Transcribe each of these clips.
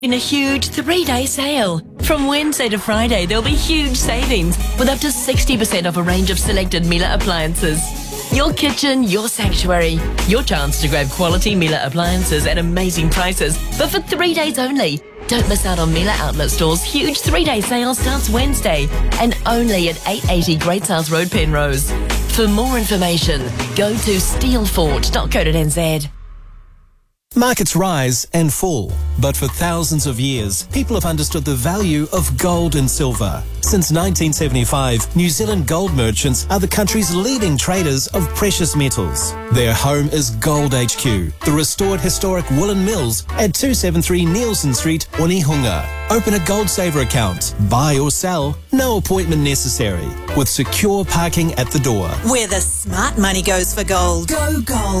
In a huge 3-day sale. From Wednesday to Friday, there'll be huge savings with up to 60% off a range of selected Miele appliances. Your kitchen, your sanctuary. Your chance to grab quality Miele appliances at amazing prices, but for 3 days only. Don't miss out on Miele Outlet Store's huge 3-day sale starts Wednesday and only at 880 Great South Road, Penrose. For more information, go to steelfort.co.nz. Markets rise and fall, but for thousands of years, people have understood the value of gold and silver. Since 1975, New Zealand gold merchants are the country's leading traders of precious metals. Their home is Gold HQ, the restored historic Woolen Mills at 273 Nielsen Street, Onehunga. Open a Gold Saver account, buy or sell, no appointment necessary, with secure parking at the door. Where the smart money goes for gold. Go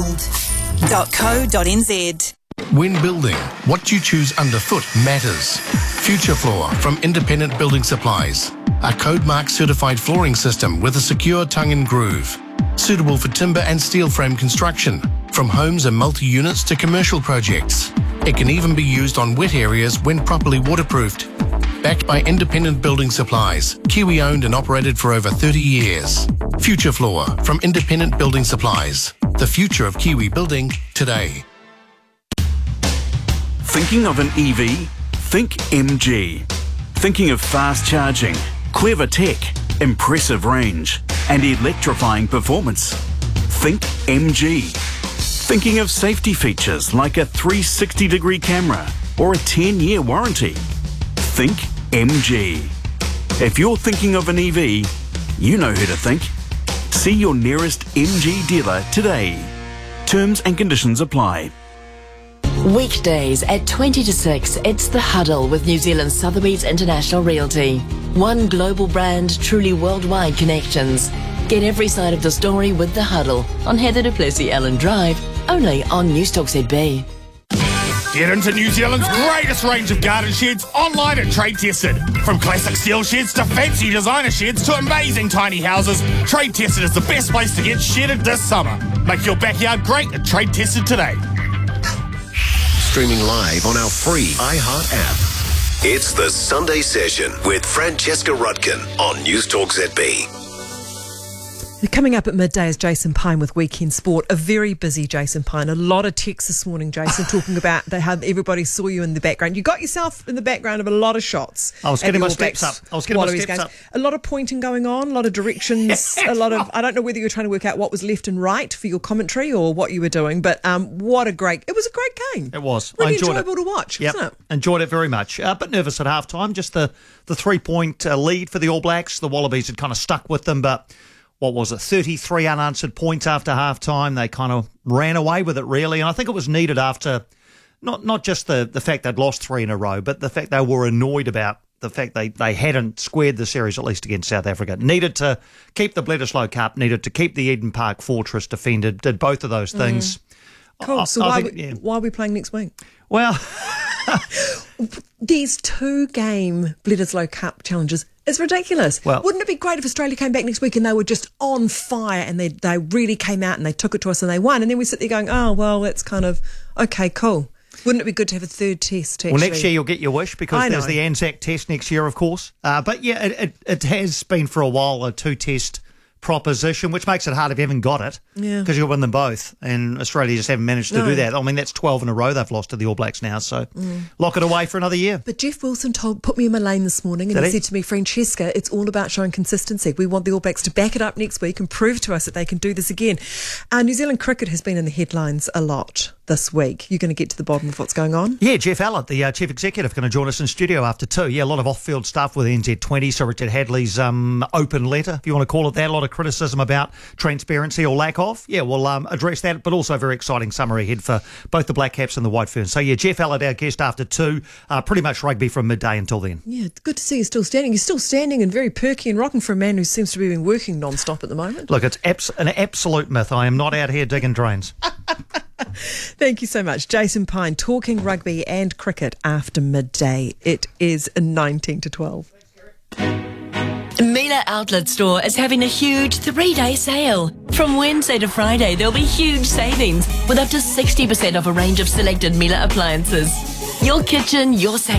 gold.co.nz. When building, what you choose underfoot matters. Future Floor from Independent Building Supplies. A code mark certified flooring system with a secure tongue and groove. Suitable for timber and steel frame construction, from homes and multi-units to commercial projects. It can even be used on wet areas when properly waterproofed. Backed by Independent Building Supplies, Kiwi owned and operated for over 30 years. Future Floor from Independent Building Supplies. The future of Kiwi building today. Thinking of an EV? Think MG. Thinking of fast charging, clever tech, impressive range, and electrifying performance? Think MG. Thinking of safety features like a 360-degree camera or a 10-year warranty? Think MG. If you're thinking of an EV, you know who to think. See your nearest MG dealer today. Terms and conditions apply. Weekdays at 20 to 6, it's The Huddle with New Zealand Sotheby's International Realty. One global brand, truly worldwide connections. Get every side of the story with The Huddle on Heather du Plessis-Allen Drive, only on Newstalk ZB. Get into New Zealand's greatest range of garden sheds online at Trade Tested. From classic steel sheds to fancy designer sheds to amazing tiny houses, Trade Tested is the best place to get shedded this summer. Make your backyard great at Trade Tested today. Streaming live on our free iHeart app. It's the Sunday Session with Francesca Rudkin on Newstalk ZB. Coming up at midday is Jason Pine with Weekend Sport. A very busy Jason Pine. A lot of texts this morning, Jason, talking about how everybody saw you in the background. You got yourself in the background of a lot of shots. I was getting my steps up. A lot of pointing going on, a lot of directions, a lot of... I don't know whether you were trying to work out what was left and right for your commentary or what you were doing, but it was a great game. It was. Really I enjoyed enjoyable to watch, wasn't it? Enjoyed it very much. But nervous at half-time. Just the 3-point lead for the All Blacks. The Wallabies had kind of stuck with them, but... what was it, 33 unanswered points after half-time. They kind of ran away with it, really. And I think it was needed after not just the fact they'd lost 3 in a row, but the fact they were annoyed about the fact they hadn't squared the series, at least against South Africa. Needed to keep the Bledisloe Cup, needed to keep the Eden Park Fortress defended, did both of those things. Cool. So why are we playing next week? Well... These 2-game Bledisloe Cup challenges is ridiculous. Well, wouldn't it be great if Australia came back next week and they were just on fire and they really came out and they took it to us and they won, and then we sit there going, oh, well, that's kind of, okay, cool. Wouldn't it be good to have a third test? Well, next year you'll get your wish because there's the Anzac Test next year, of course. But yeah, it has been for a while a 2-test proposition, which makes it hard if you haven't got it, because you'll win them both, and Australia just haven't managed to do that. I mean, that's 12 in a row they've lost to the All Blacks now, so lock it away for another year. But Jeff Wilson put me in my lane this morning, and he said to me, Francesca, it's all about showing consistency. We want the All Blacks to back it up next week and prove to us that they can do this again. New Zealand cricket has been in the headlines a lot this week. You're going to get to the bottom of what's going on? Yeah, Jeff Allett, the Chief Executive, going to join us in studio after 2. Yeah, a lot of off-field stuff with NZ20, so Richard Hadley's open letter, if you want to call it that, a lot of criticism about transparency or lack of. Yeah, we'll address that, but also a very exciting summer ahead for both the Black Caps and the White Ferns. So yeah, Jeff Allett, our guest after 2, pretty much rugby from midday until then. Yeah, it's good to see you still standing. You're still standing and very perky and rocking for a man who seems to be working non-stop at the moment. Look, it's an absolute myth. I am not out here digging drains. Thank you so much. Jason Pine talking rugby and cricket after midday. It is 19 to 12. Miele Outlet Store is having a huge 3-day sale. From Wednesday to Friday, there'll be huge savings with up to 60% off a range of selected Miele appliances. Your kitchen, your